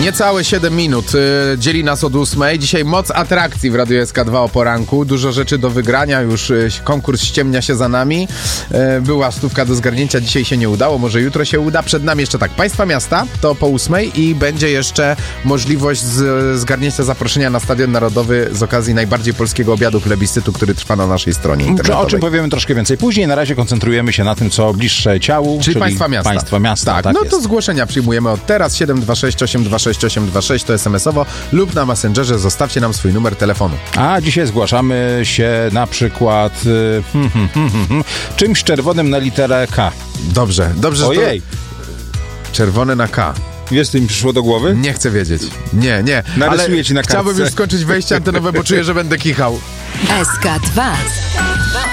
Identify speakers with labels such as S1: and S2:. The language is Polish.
S1: Niecałe 7 minut dzieli nas od 8. Dzisiaj moc atrakcji w Radiu SK2 o poranku. Dużo rzeczy do wygrania, już konkurs ściemnia się za nami. Była stówka do zgarnięcia, dzisiaj się nie udało, może jutro się uda. Przed nami jeszcze tak, Państwa Miasta, to po 8 i będzie jeszcze możliwość zgarnięcia zaproszenia na Stadion Narodowy z okazji najbardziej polskiego obiadu plebiscytu, który trwa na naszej stronie internetowej.
S2: O czym powiemy troszkę więcej później. Na razie koncentrujemy się na tym, co bliższe ciału,
S1: czyli Państwa Miasta.
S2: Państwa Miasta,
S1: tak no
S2: jest.
S1: To zgłoszenia przyjmujemy od teraz. 726 826 826 to SMS-owo lub na Messengerze zostawcie nam swój numer telefonu.
S2: A dzisiaj zgłaszamy się na przykład czymś czerwonym na literę K.
S1: Dobrze.
S2: Ojej.
S1: Czerwone na K.
S2: Wiesz, co mi przyszło do głowy?
S1: Nie chcę wiedzieć. Nie.
S2: Narysuję ci na kartce.
S1: Chciałbym już skończyć wejście antenowe, bo czuję, że będę kichał.
S3: SK2